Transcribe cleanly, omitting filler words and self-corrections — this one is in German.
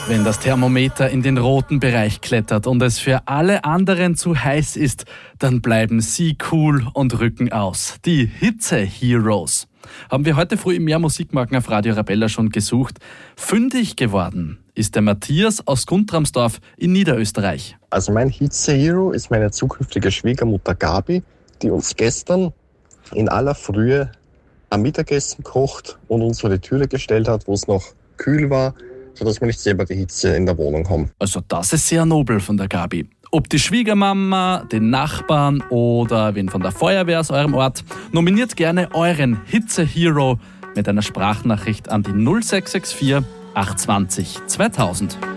Wenn das Thermometer in den roten Bereich klettert und es für alle anderen zu heiß ist, dann bleiben sie cool und rücken aus. Die Hitze-Heroes. Haben wir heute früh im Mehr Musikmarken auf Radio Arabella schon gesucht. Fündig geworden ist der Matthias aus Guntramsdorf in Niederösterreich. Also mein Hitze-Hero ist meine zukünftige Schwiegermutter Gabi, die uns gestern in aller Frühe am Mittagessen kocht und uns vor die Türe gestellt hat, wo es noch kühl war, sodass wir nicht selber die Hitze in der Wohnung haben. Also das ist sehr nobel von der Gabi. Ob die Schwiegermama, den Nachbarn oder wen von der Feuerwehr aus eurem Ort, nominiert gerne euren Hitze-Hero mit einer Sprachnachricht an die 0664 820 2000.